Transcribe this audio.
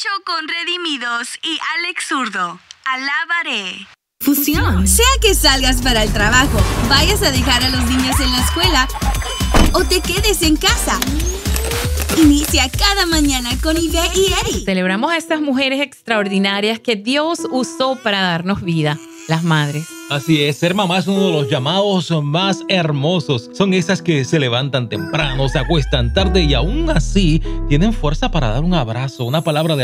Nacho con Redimidos y Alex Zurdo. Alabaré. Fusión. Sea que salgas para el trabajo, vayas a dejar a los niños en la escuela o te quedes en casa. Inicia cada mañana con Ibe y Eri. Celebramos a estas mujeres extraordinarias que Dios usó para darnos vida, las madres. Así es, ser mamá es uno de los llamados más hermosos. Son esas que se levantan temprano, se acuestan tarde y aún así tienen fuerza para dar un abrazo, una palabra de